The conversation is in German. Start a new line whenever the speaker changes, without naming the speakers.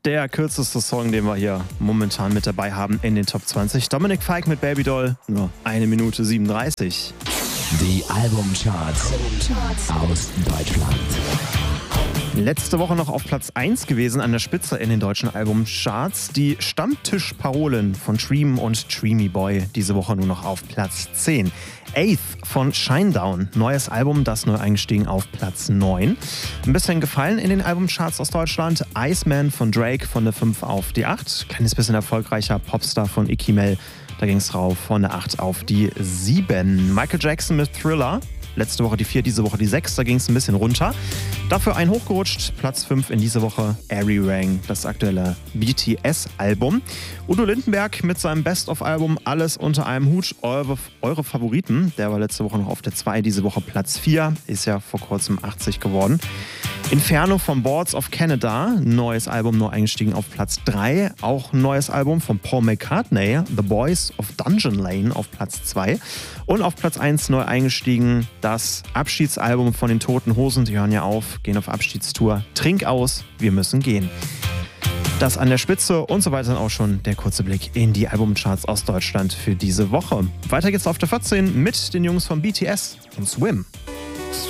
Der kürzeste Song, den wir hier momentan mit dabei haben in den Top 20. Dominik Fike mit Baby Doll, nur 1 Minute 37.
Die Albumcharts aus Deutschland.
Letzte Woche noch auf Platz 1 gewesen an der Spitze in den deutschen Albumcharts. Die Stammtischparolen von Dream und Dreamy Boy diese Woche nur noch auf Platz 10. Eighth von Shinedown, neues Album, das neu eingestiegen auf Platz 9. Ein bisschen gefallen in den Albumcharts aus Deutschland. Iceman von Drake von der 5 auf die 8. Kleines bisschen erfolgreicher Popstar von Icky Mel, da ging es rauf von der 8 auf die 7. Michael Jackson mit Thriller. Letzte Woche die 4, diese Woche die 6, da ging es ein bisschen runter. Dafür ein hochgerutscht, Platz 5 in dieser Woche, Ari Rang, das aktuelle BTS-Album. Udo Lindenberg mit seinem Best-of-Album Alles unter einem Hut, eure Favoriten. Der war letzte Woche noch auf der 2, diese Woche Platz 4, ist ja vor kurzem 80 geworden. Inferno von Boards of Canada, neues Album, neu eingestiegen auf Platz 3. Auch ein neues Album von Paul McCartney, The Boys of Dungeon Lane auf Platz 2. Und auf Platz 1 neu eingestiegen das Abschiedsalbum von den Toten Hosen. Die hören ja auf, gehen auf Abschiedstour. Trink aus, wir müssen gehen. Das an der Spitze und so weiter dann auch schon der kurze Blick in die Albumcharts aus Deutschland für diese Woche. Weiter geht's auf der 14 mit den Jungs von BTS und Swim.